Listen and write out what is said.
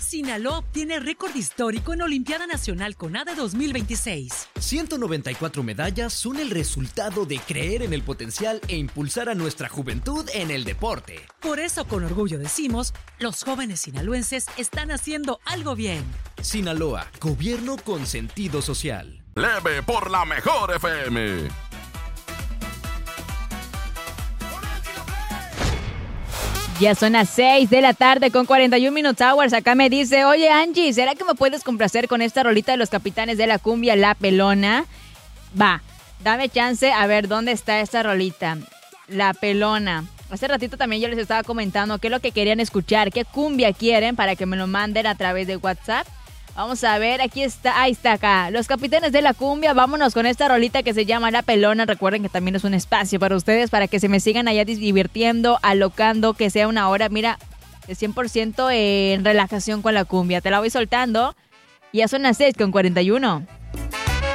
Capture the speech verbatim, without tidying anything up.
Sinaloa obtiene récord histórico en Olimpiada Nacional CONADE dos mil veintiséis. ciento noventa y cuatro medallas son el resultado de creer en el potencial e impulsar a nuestra juventud en el deporte. Por eso, con orgullo decimos, los jóvenes sinaloenses están haciendo algo bien. Sinaloa, gobierno con sentido social. Leve por la mejor F M. Ya son las seis de la tarde con cuarenta y un Minutes Hours. Acá me dice, oye Angie, ¿será que me puedes complacer con esta rolita de los Capitanes de la Cumbia, La Pelona? Va, dame chance a ver dónde está esta rolita. La Pelona. Hace ratito también yo les estaba comentando qué es lo que querían escuchar, qué cumbia quieren para que me lo manden a través de WhatsApp. Vamos a ver, aquí está, ahí está acá. Los Capitanes de la Cumbia, vámonos con esta rolita que se llama La Pelona. Recuerden que también es un espacio para ustedes, para que se me sigan allá divirtiendo, alocando, que sea una hora, mira, de cien por ciento en relajación con la cumbia. Te la voy soltando. Ya son las seis con cuarenta y uno.